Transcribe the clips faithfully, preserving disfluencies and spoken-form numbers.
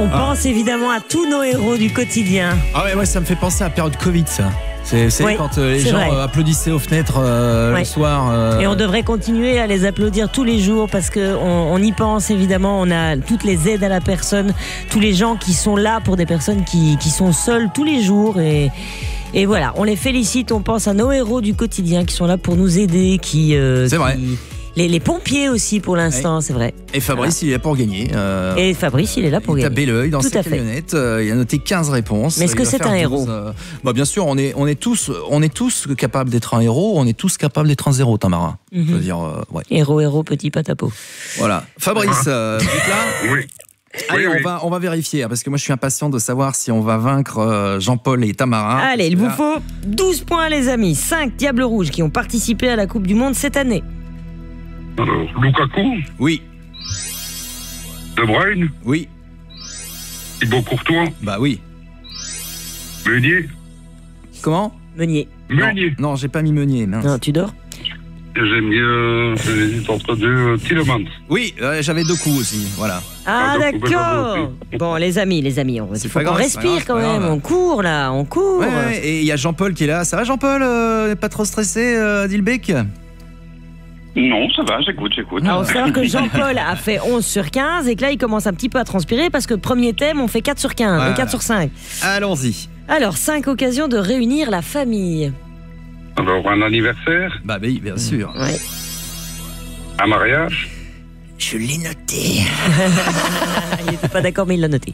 On Ah. pense évidemment à tous nos héros du quotidien. Ah ouais, ouais, ça me fait penser à la période Covid, ça. C'est, c'est Oui, quand euh, les c'est gens vrai. euh, applaudissaient aux fenêtres euh, Ouais. le soir. euh, Et on devrait continuer à les applaudir tous les jours parce qu'on on y pense évidemment. On a toutes les aides à la personne, tous les gens qui sont là pour des personnes qui, qui sont seules tous les jours. Et, et voilà, on les félicite. On pense à nos héros du quotidien qui sont là pour nous aider. Qui, euh, C'est qui- vrai. Les, les pompiers aussi pour l'instant, Ouais. c'est vrai. Et Fabrice, il est là pour gagner. euh, Et Fabrice, il est là pour il gagner. tapait l'œil dans Tout sa à fait. camionnette. euh, il a noté quinze réponses. Mais est-ce Il que va c'est faire un douze, héros euh, bah Bien sûr, on est, on, est tous, on est tous capables d'être un héros. On est tous capables d'être un zéro, Tamara. Mhm. Je veux dire, euh, ouais. Héros, héros, petit patapo. Voilà. Fabrice, euh, vous êtes là? Oui. Allez, Oui, on, oui. va, on va vérifier, hein, parce que moi je suis impatient de savoir si on va vaincre euh, Jean-Paul et Tamara. Allez, il Parce vous que là- faut douze points, les amis. cinq Diables Rouges qui ont participé à la Coupe du Monde cette année. Alors, Lukaku, Oui, De Bruyne, oui, Thibaut Courtois, bah oui. Meunier, Comment? Meunier. Meunier. Non, non, j'ai pas mis Meunier. mince. Non, tu dors? J'aime bien, euh, j'hésite entre deux, euh, Tielemans. Oui, euh, j'avais deux coups aussi, voilà. Ah, Ah, donc, d'accord. on peut Bon, les amis, les amis, on, C'est il faut pas qu'on grave, c'est pas respire grave, quand c'est pas même. grave. On court là, on court. Ouais, ouais, et il y a Jean-Paul qui est là. Ça va Jean-Paul? euh, Pas trop stressé, euh, Dilbeck? Non, ça va, j'écoute, j'écoute. Alors, faut savoir que Jean-Paul a fait onze sur quinze et que là, il commence un petit peu à transpirer parce que premier thème, on fait quatre sur quinze, Voilà. euh, quatre sur cinq. Allons-y. Alors, cinq occasions de réunir la famille. Alors, un anniversaire, Bah oui, bien sûr. Ouais. un mariage, Je l'ai noté. Il n'était pas d'accord, mais il l'a noté.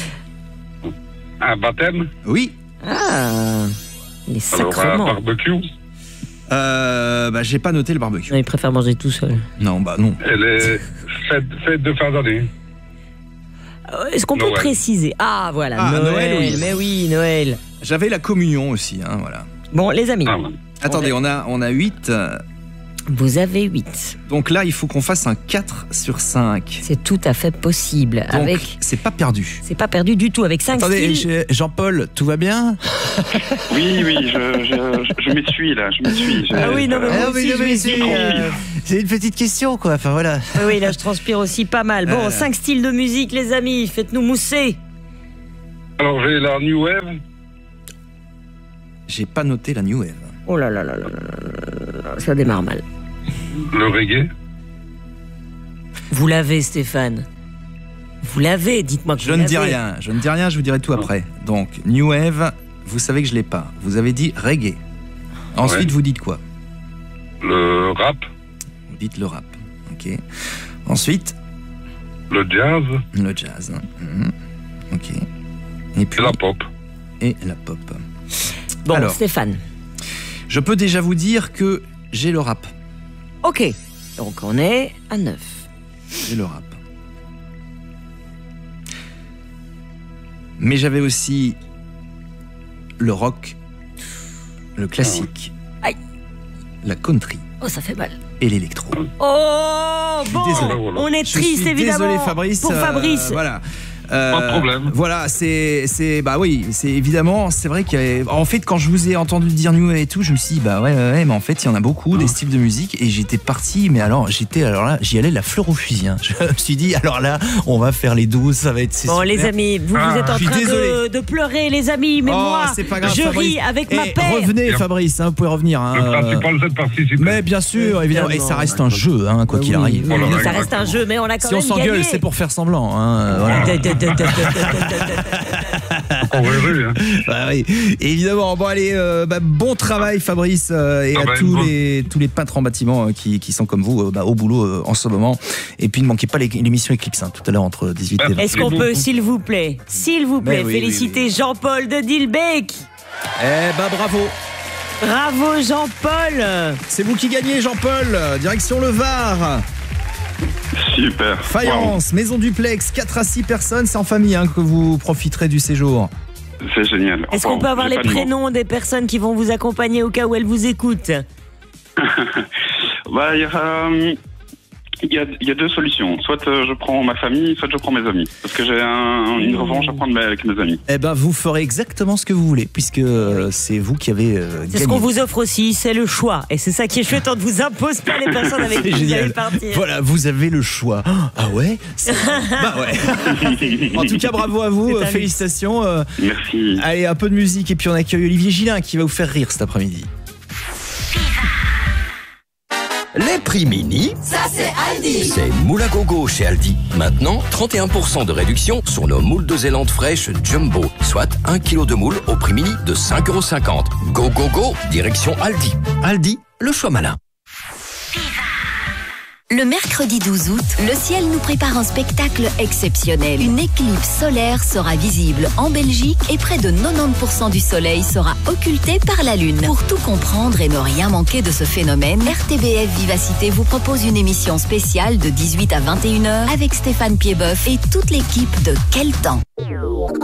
un baptême, Oui. Ah, les alors un sacrements. barbecue, Euh, bah j'ai pas noté le barbecue. Non, il préfère manger tout seul. Non, bah non. et les fêtes, fêtes de fin d'année. Euh, Est-ce qu'on peut Noël. préciser? Ah, voilà, Ah, Noël, Noël, oui. mais oui, Noël. J'avais la communion aussi, hein, voilà. Bon, les amis, Ah, ouais. Attendez, on a, on a huit. euh, vous avez huit. Donc là, il faut qu'on fasse un quatre sur cinq. C'est tout à fait possible. Donc, Avec, c'est pas perdu. c'est pas perdu du tout. Avec cinq Attendez, styles. j'ai- Jean-Paul, tout va bien? Oui, oui, je, je, je m'essuie là, je m'essuie. Je- Ah oui, non, mais moi Ah oui, aussi, non, je mais vais c'est, dire, euh, C'est une petite question, quoi. Enfin, voilà. oui, oui, là, je transpire aussi pas mal. Bon, Euh. cinq styles de musique, les amis. Faites-nous mousser. Alors, j'ai la New Wave, J'ai pas noté la New Wave. Oh là là là là là là là, ça démarre mal. le reggae, Vous l'avez, Stéphane. Vous l'avez, dites-moi que Je vous ne dis l'avez. rien. Je ne dis rien, je vous dirai tout après. Donc, New Wave, vous savez que je l'ai pas. Vous avez dit reggae. Ensuite, Ouais. vous dites quoi? le rap, Vous dites le rap. Ok. Ensuite, le jazz le jazz. Mhm. Ok. Et puis, et la pop. et la pop. Bon, Alors. Stéphane. Je peux déjà vous dire que j'ai le rap. Ok. Donc, on est à neuf. J'ai le rap. Mais j'avais aussi le rock, le classique, Aïe. la country Oh, ça fait mal. et l'électro. Oh, bon. désolé. On est Je triste, suis évidemment. Désolé Fabrice. Pour euh, Fabrice. voilà. Euh, Pas de problème. Voilà, c'est, c'est, bah oui, c'est évidemment, c'est vrai qu'il y a- en fait, quand je vous ai entendu dire New Wave et tout, je me suis dit, bah ouais, ouais, ouais, mais en fait, il y en a beaucoup, des styles de musique, et j'étais parti, mais alors, j'étais, alors là, j'y allais la fleur au fusil, hein. Je me suis dit, alors là, on va faire les douze, ça va être, c'est Bon, super. les amis, vous, Ah, vous êtes en je suis train de, désolé. de pleurer, les amis, mais Oh, moi, c'est pas grave, je Fabrice. ris avec ma Eh, paix. revenez, Fabrice, hein, vous pouvez revenir. Hein, Le euh, principal, c'est de participer. mais bien sûr, évidemment, et ça reste un jeu, hein, quoi Bah qu'il oui, arrive. oui, Voilà, ça reste un exactement. jeu, mais on a quand Si on même s'engueule, gagné. c'est pour faire semblant. Hein, voilà. On verra, hein. Bah oui, évidemment. Bon allez, euh, bah, bon travail Fabrice euh, et Ah à bah, tous bon. les tous les peintres en bâtiment euh, qui, qui sont comme vous euh, bah, au boulot euh, en ce moment. Et puis ne manquez pas les- l'émission Eclipse hein, tout à l'heure entre dix-huit et vingt. Est-ce qu'on C'est peut, bon. s'il vous plaît, s'il vous plaît, Mais oui, féliciter oui, Jean-Paul de Dilbeck? Eh bah bravo. Bravo Jean-Paul. C'est vous qui gagnez Jean-Paul. Direction le Var. Super. Faïence, maison duplex, quatre à six personnes, c'est en famille hein, que vous profiterez du séjour. Wow, c'est génial. Est-ce Wow, qu'on peut avoir j'ai les pas de mots. prénoms des personnes qui vont vous accompagner au cas où elles vous écoutent? Bah, il y aura, hum, Il y a, il y a deux solutions. Soit euh, je prends ma famille, soit je prends mes amis. Parce que j'ai un, une revanche à prendre avec mes amis. Eh ben, vous ferez exactement ce que vous voulez, puisque euh, c'est vous qui avez euh, C'est gagné. ce qu'on vous offre aussi, c'est le choix. Et c'est ça qui est chouette, on ne vous impose pas les personnes avec C'est qui vous génial. allez partir. Voilà, vous avez le choix. Ah ouais C'est- Bah ouais. En tout cas, bravo à vous, C'est euh, un félicitations. euh, Merci. Allez, un peu de musique et puis on accueille Olivier Gillin qui va vous faire rire cet après-midi. Les prix mini, ça c'est Aldi. C'est moule à gogo chez Aldi. Maintenant, trente et un pour cent de réduction sur nos moules de Zélande fraîches Jumbo. Soit un kilo de moule au prix mini de cinq euros cinquante. Go go go, direction Aldi. Aldi, le choix malin. Le mercredi douze août, le ciel nous prépare un spectacle exceptionnel. Une éclipse solaire sera visible en Belgique et près de quatre-vingt-dix pour cent du soleil sera occulté par la lune. Pour tout comprendre et ne rien manquer de ce phénomène, R T B F Vivacité vous propose une émission spéciale de dix-huit à vingt et une heures avec Stéphane Piedboeuf et toute l'équipe de Quel temps.